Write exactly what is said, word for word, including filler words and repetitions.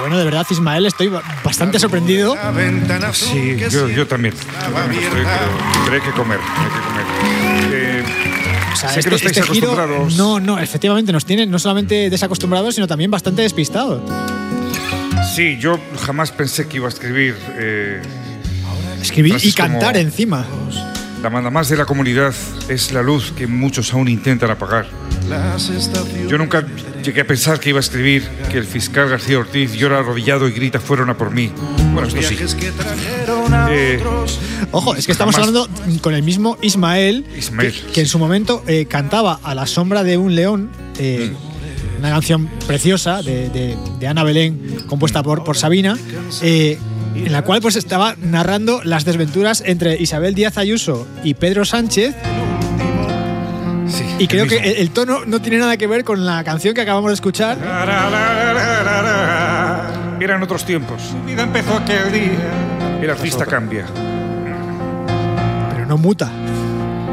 bueno, de verdad, Ismael, estoy bastante sorprendido. Sí, yo, yo también. Yo también estoy, pero, pero hay que comer, hay que comer. Eh, O sea, sé este, que no estáis este giro, acostumbrados. no, no, efectivamente nos tiene no solamente desacostumbrados, sino también bastante despistados. Sí, yo jamás pensé que iba a escribir. Eh, Escribir y frases cantar como, encima. La manda más de la comunidad es la luz que muchos aún intentan apagar. Yo nunca llegué a pensar que iba a escribir que el fiscal García Ortiz llora arrodillado y grita fueron a por mí. Bueno, esto sí. Eh, Ojo, es que estamos jamás- hablando con el mismo Ismael, Ismael, que, que en su momento eh, cantaba A la sombra de un león, eh, Mm. una canción preciosa de, de- de Ana Belén, compuesta por, por Sabina, eh, en la cual pues estaba narrando las desventuras entre Isabel Díaz Ayuso y Pedro Sánchez. sí, Y el creo que mismo. el, el tono no tiene nada que ver con la canción que acabamos de escuchar. Eran otros tiempos. Mi vida empezó aquel día. El artista cambia. Pero no muta.